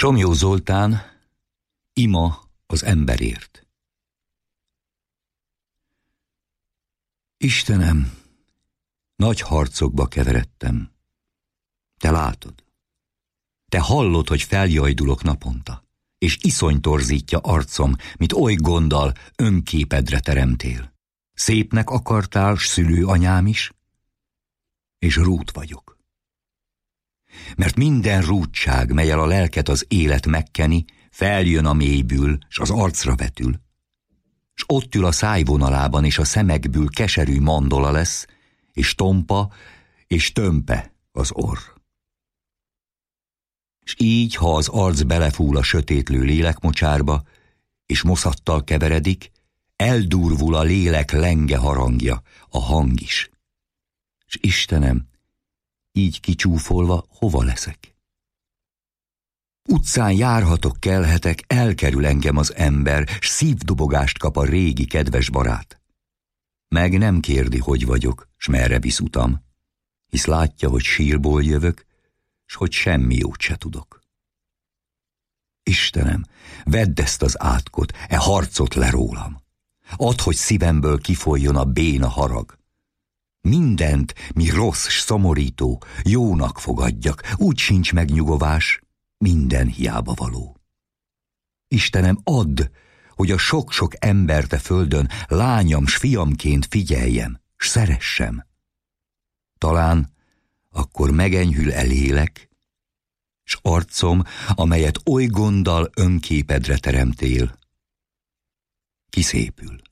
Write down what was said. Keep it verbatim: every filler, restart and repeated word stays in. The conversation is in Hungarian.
Somlyó Zoltán, ima az emberért. Istenem, nagy harcokba keveredtem. Te látod. Te hallod, hogy feljajdulok naponta, és iszony torzítja arcom, mint oly gonddal önképedre teremtél. Szépnek akartál, s szülőanyám is, és rút vagyok. Mert minden rúdság, melyel a lelket az élet megkeni, feljön a mélyből, s az arcra vetül. S ott ül a szájvonalában, és a szemekből keserű mandola lesz, és tompa, és tömpe az orr. S így, ha az arc belefúl a sötétlő lélekmocsárba, és moszattal keveredik, eldurvul a lélek lenge harangja, a hang is. S Istenem, így kicsúfolva hova leszek? Utcán járhatok, kelhetek, elkerül engem az ember, s szívdobogást kap a régi kedves barát. Meg nem kérdi, hogy vagyok, s merre visz utam, hisz látja, hogy sírból jövök, s hogy semmi jót se tudok. Istenem, vedd ezt az átkot, e harcot le rólam. Add, hogy szívemből kifolyjon a béna harag. Mindent, mi rossz s szomorító, jónak fogadjak, úgy sincs megnyugovás, minden hiába való. Istenem, add, hogy a sok-sok embert a földön lányam s fiamként figyeljem, s szeressem. Talán akkor megenyhül elélek, s arcom, amelyet oly gonddal önképedre teremtél, kiszépül.